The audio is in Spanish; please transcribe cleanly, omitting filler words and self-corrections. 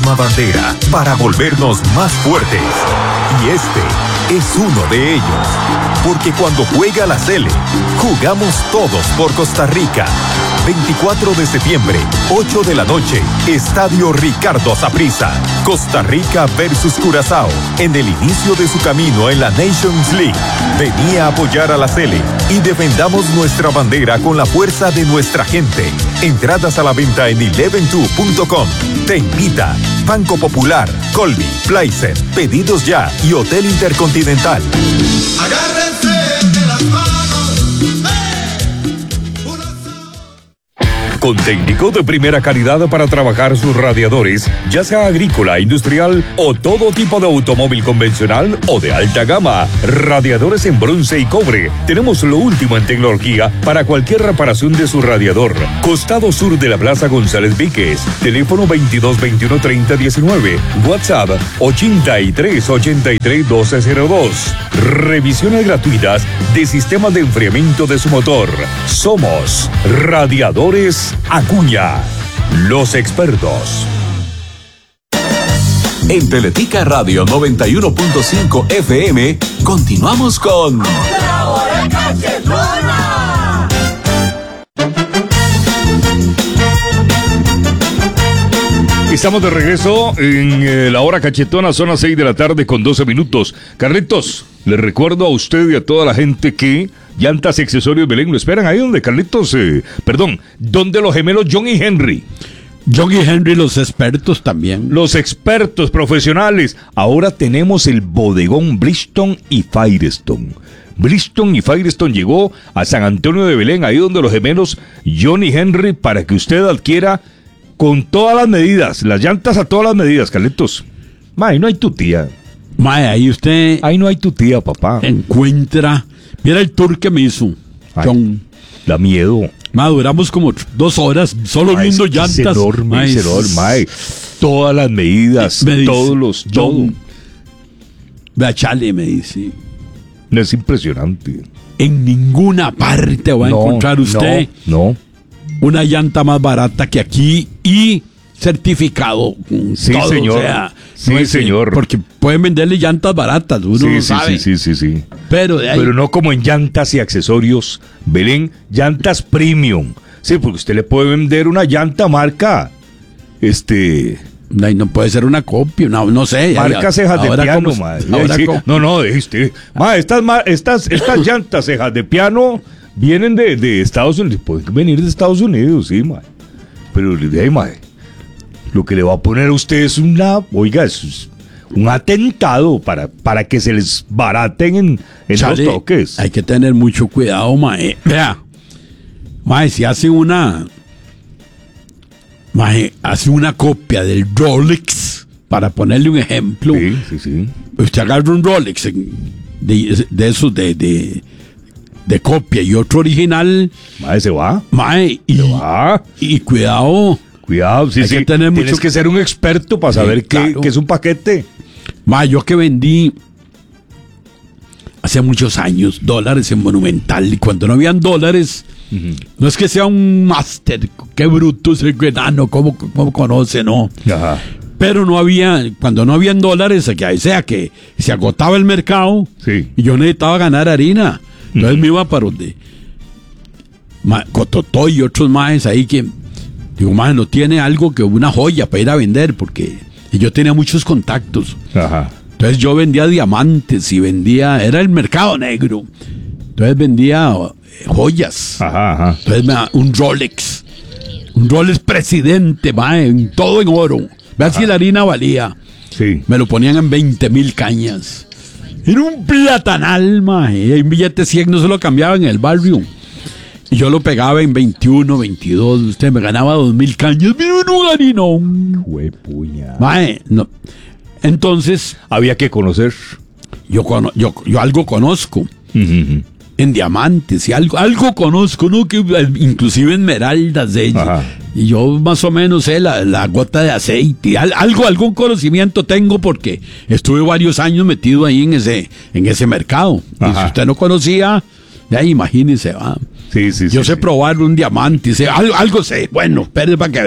misma bandera para volvernos más fuertes. Y este es uno de ellos. Porque cuando juega la Sele, jugamos todos por Costa Rica. 24 de septiembre, 8 de la noche, Estadio Ricardo Saprissa. Costa Rica versus Curazao, en el inicio de su camino en la Nations League. Vení a apoyar a la Sele y defendamos nuestra bandera con la fuerza de nuestra gente. Entradas a la venta en 112.com. Te invita Banco Popular, Colby, Placer, Pedidos Ya y Hotel Intercontinental. Agárrense de las manos. Con técnico de primera calidad para trabajar sus radiadores, ya sea agrícola, industrial o todo tipo de automóvil convencional o de alta gama. Radiadores en bronce y cobre. Tenemos lo último en tecnología para cualquier reparación de su radiador. Costado sur de la Plaza González Víquez. Teléfono 2221-3019. WhatsApp 8383-1202. Revisiones gratuitas de sistemas de enfriamiento de su motor. Somos Radiadores Acuña, los expertos. En Teletica Radio 91.5 FM, continuamos con ¡La Hora Cachetona! Estamos de regreso en la Hora Cachetona, son las 6 de la tarde con 12 minutos. Carlitos, le recuerdo a usted y a toda la gente que Llantas y Accesorios Belén lo esperan ahí donde Carlitos, donde los gemelos John y Henry. John y Henry, los expertos también. Los expertos profesionales. Ahora tenemos el bodegón Bridgestone y Firestone. Bridgestone y Firestone llegó a San Antonio de Belén, ahí donde los gemelos John y Henry, para que usted adquiera con todas las medidas, las llantas a todas las medidas, Carlitos. Ahí no hay tu tía. Ahí usted... Ahí no hay tu tía, papá. Encuentra... Mira el tour que me hizo John. Da miedo. Duramos como 2 horas solo viendo llantas. Es enorme, todas las medidas, me dice, todos los... todo. Vea, chale, me dice. Es impresionante. En ninguna parte va a encontrar usted una llanta más barata que aquí y certificado. Sí, todo, señor. O sea, sí, no es, señor. Porque pueden venderle llantas baratas, uno no sabe. Sí. Pero de ahí... Pero no como en Llantas y Accesorios Belén, llantas premium. Sí, porque usted le puede vender una llanta marca, no puede ser una copia, no sé. Marca cejas de piano, madre. Estas llantas cejas de piano vienen de Estados Unidos. Pueden venir de Estados Unidos, sí, madre. Pero madre, lo que le va a poner a usted es un atentado para que se les baraten en los toques. Hay que tener mucho cuidado, mae. Vea, mae, si hace una copia del Rolex, para ponerle un ejemplo. Sí. Usted agarra un Rolex de esos de copia y otro original. Mae, se va. Mae, y cuidado. Cuidado, sí. Tienes que ser un experto para saber qué es un paquete. Yo que vendí hace muchos años dólares en Monumental, y cuando no habían dólares, no es que sea un máster, qué bruto ese enano, ¿cómo conoce, no? Ajá. Pero cuando no habían dólares, o sea que se agotaba el mercado, y yo necesitaba ganar harina. Entonces me iba para donde Cototó y otros maes ahí que digo, no tiene algo que una joya para ir a vender, porque yo tenía muchos contactos. Ajá. Entonces yo vendía diamantes y era el mercado negro. Entonces vendía joyas. Ajá. Entonces un Rolex Presidente, todo en oro. Vean si la harina valía. Sí. Me lo ponían en 20,000 cañas. Era un platanal, mae. Un billete 100 no se lo cambiaba en el barrio. Y yo lo pegaba en 21, 22. Usted me ganaba 2,000 cañas. Mira, un harinón. Juepuña. Mae, no. Entonces... Había que conocer. Yo algo conozco. En diamantes y algo conozco, ¿no? Que inclusive esmeraldas de ella. Ajá. Y yo más o menos sé la gota de aceite. Algún conocimiento tengo porque estuve varios años metido ahí en ese mercado. Ajá. Y si usted no conocía, ya imagínese, va. Sí. Yo sé probar un diamante, algo sé. Bueno, espere para que